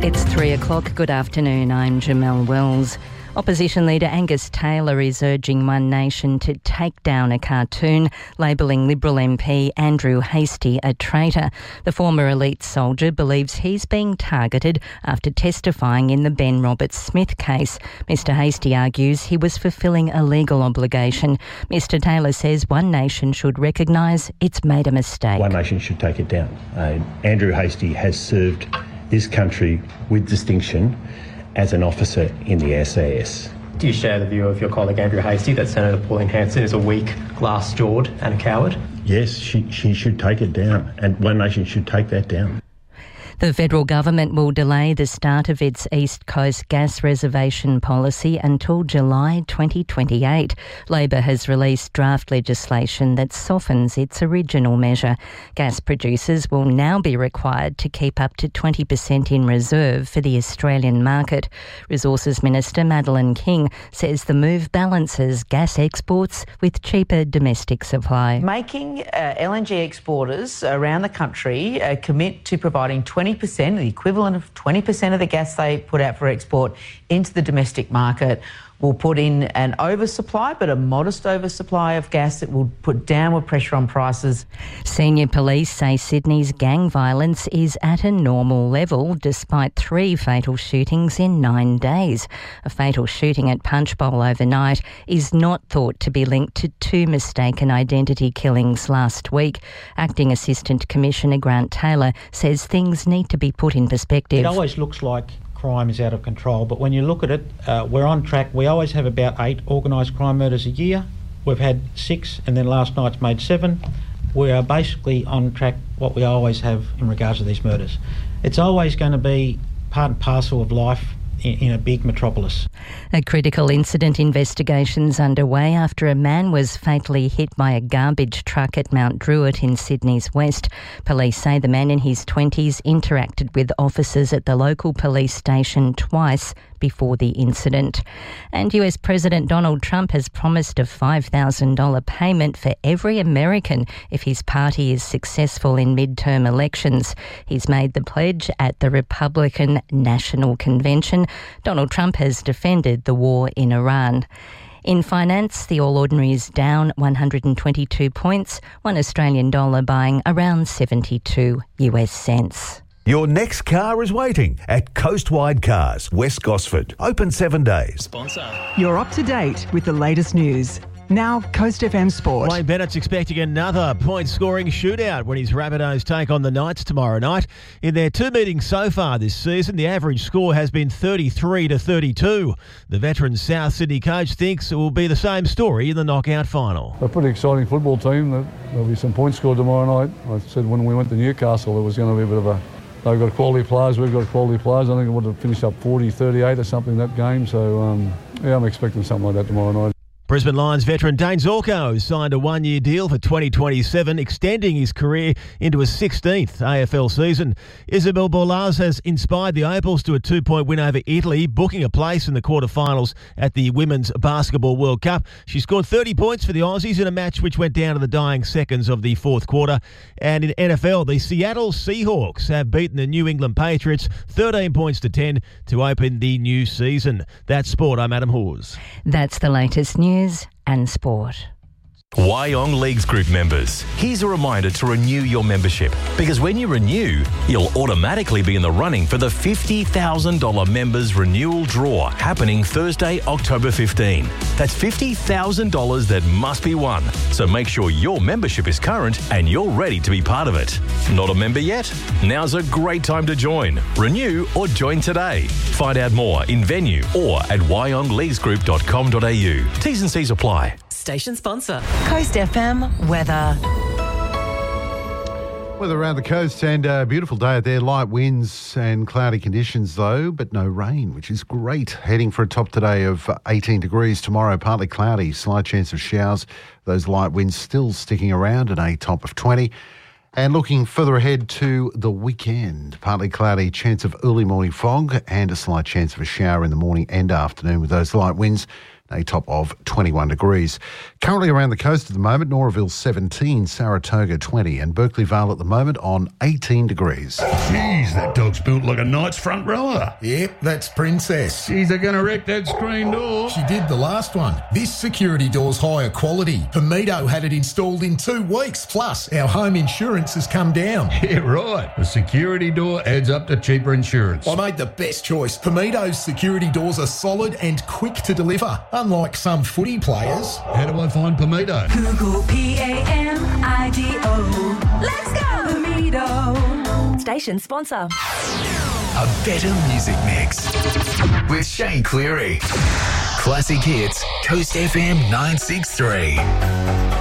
It's 3 o'clock. Good afternoon. I'm Jamelle Wells. Opposition leader Angus Taylor is urging One Nation to take down a cartoon labelling Liberal MP Andrew Hastie a traitor. The former elite soldier believes he's being targeted after testifying in the Ben Roberts-Smith case. Mr Hastie argues he was fulfilling a legal obligation. Mr Taylor says One Nation should recognise it's made a mistake. One Nation should take it down. Andrew Hastie has served this country with distinction as an officer in the SAS. Do you share the view of your colleague Andrew Hastie that Senator Pauline Hanson is a weak, glass-jawed and a coward? Yes, she should take it down, and One Nation should take that down. The federal government will delay the start of its East Coast gas reservation policy until July 2028. Labor has released draft legislation that softens its original measure. Gas producers will now be required to keep up to 20% in reserve for the Australian market. Resources Minister Madeleine King says the move balances gas exports with cheaper domestic supply. Making LNG exporters around the country commit to providing 20%, the equivalent of 20% of the gas they put out for export into the domestic market, will put in an oversupply, but a modest oversupply of gas that will put downward pressure on prices. Senior police say Sydney's gang violence is at a normal level despite 3 fatal shootings in 9 days. A fatal shooting at Punchbowl overnight is not thought to be linked to 2 mistaken identity killings last week. Acting Assistant Commissioner Grant Taylor says things need to be put in perspective. It always looks like crime is out of control, but when you look at it, we're on track. We always have about 8 organised crime murders a year. We've had 6, and then last night's made 7. We are basically on track what we always have in regards to these murders. It's always going to be part and parcel of life in a big metropolis. A critical incident investigation's underway after a man was fatally hit by a garbage truck at Mount Druitt in Sydney's west. Police say the man in his 20s interacted with officers at the local police station twice before the incident. And US President Donald Trump has promised a $5,000 payment for every American if his party is successful in midterm elections. He's made the pledge at the Republican National Convention. Donald Trump has defended the war in Iran. In finance, the All Ordinary is down 122 points, $1 Australian buying around 72 US cents. Your next car is waiting at Coastwide Cars, West Gosford. Open 7 days. Sponsor. You're up to date with the latest news. Now, Coast FM Sport. Wayne Bennett's expecting another point-scoring shootout when his Rabbitohs take on the Knights tomorrow night. In their 2 meetings so far this season, the average score has been 33-32. The veteran South Sydney coach thinks it will be the same story in the knockout final. A pretty exciting football team. There'll be some points scored tomorrow night. I said when we went to Newcastle, it was going to be a bit of a... They've got quality players, we've got quality players. I think it would have finished up 40-38 or something that game. So, I'm expecting something like that tomorrow night. Brisbane Lions veteran Dane Zorko signed a 1-year deal for 2027, extending his career into a 16th AFL season. Isabel Borlaz has inspired the Opals to a 2-point win over Italy, booking a place in the quarterfinals at the Women's Basketball World Cup. She scored 30 points for the Aussies in a match which went down to the dying seconds of the fourth quarter. And in NFL, the Seattle Seahawks have beaten the New England Patriots 13 points to 10 to open the new season. That's sport. I'm Adam Hawes. That's the latest news and sport. Wyong Leagues Group members, here's a reminder to renew your membership, because when you renew, you'll automatically be in the running for the $50,000 members renewal draw happening Thursday, October 15. That's $50,000 that must be won, so make sure your membership is current and you're ready to be part of it. Not a member yet? Now's a great time to join. Renew or join today. Find out more in venue or at wyongleaguesgroup.com.au. T's and C's apply. Station sponsor. Coast FM weather. Weather around the coast and a beautiful day out there. Light winds and cloudy conditions though, but no rain, which is great. Heading for a top today of 18 degrees. Tomorrow, partly cloudy, slight chance of showers. Those light winds still sticking around at a top of 20. And looking further ahead to the weekend, partly cloudy, chance of early morning fog and a slight chance of a shower in the morning and afternoon with those light winds. a top of 21 degrees. Currently around the coast at the moment, Noraville 17, Saratoga 20 and Berkeley Vale at the moment on 18 degrees. Jeez, that dog's built like a knight's front rower. Yep, that's Princess. Jeez, they're going to wreck that screen door. She did the last one. This security door's higher quality. Pamido had it installed in 2 weeks. Plus, our home insurance has come down. Yeah, right. The security door adds up to cheaper insurance. I made the best choice. Pamido's security doors are solid and quick to deliver, unlike some footy players. How do I find Pamido? Google P-A-M-I-D-O. Let's go, Pamido. Station sponsor. A better music mix with Shane Cleary. Classic hits, Coast FM 963.